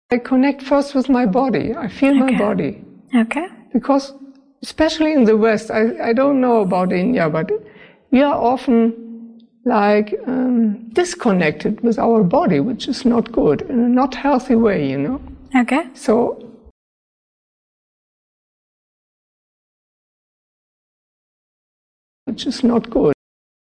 I connect first with my body. I feel my body. Okay. Because especially in the West, I don't know about India, but we are often like disconnected with our body, which is not good, in a not healthy way, you know. Okay. So which is not good.